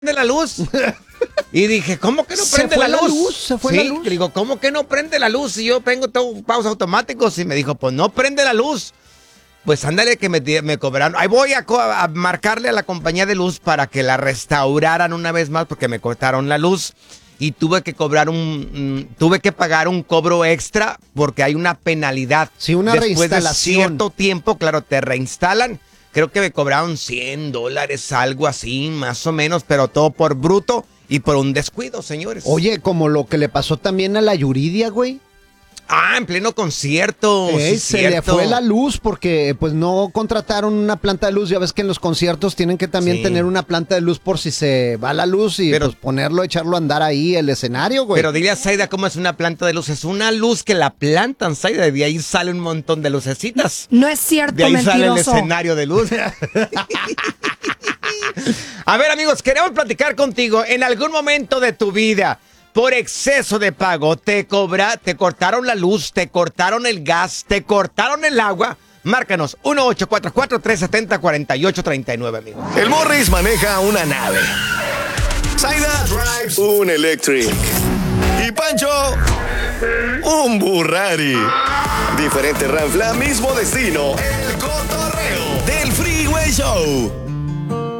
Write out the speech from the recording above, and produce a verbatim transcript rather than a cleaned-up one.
prende la luz. Y dije, ¿cómo que no Se prende fue la la luz? luz, se fue sí, la luz. Digo, ¿cómo que no prende la luz? Y yo tengo todo pausas automáticos. Y me dijo, pues no prende la luz. Pues ándale que me, me cobraron. Ahí voy a, co- a marcarle a la compañía de luz para que la restauraran una vez más porque me cortaron la luz. Y tuve que cobrar un, mm, tuve que pagar un cobro extra porque hay una penalidad. Sí, una Después de reinstalación. cierto tiempo, claro, te reinstalan. Creo que me cobraron cien dólares, algo así, más o menos, pero todo por bruto y por un descuido, señores. Oye, como lo que le pasó también a la Yuridia, güey. Ah, en pleno concierto. Ey, sí, se cierto. le fue la luz porque pues no contrataron una planta de luz. Ya ves que en los conciertos tienen que también Sí. tener una planta de luz por si se va la luz y Pero- pues ponerlo, echarlo a andar ahí el escenario, güey. Pero dile a Zaida cómo es una planta de luz. Es una luz que la plantan, Zaida, y de ahí sale un montón de lucecitas. No es cierto, De ahí sale el mentiroso. escenario de luz. A ver, amigos, queremos platicar contigo. En algún momento de tu vida, por exceso de pago, te cobra, te cortaron la luz, te cortaron el gas, te cortaron el agua. Márcanos uno ocho cuatro cuatro, tres siete cero, cuatro ocho tres nueve, amigos. El Morris maneja una nave. Zaida drives un electric. Y Pancho, un Burrari. Diferente ranfla, mismo destino. El cotorreo del Freeway Show.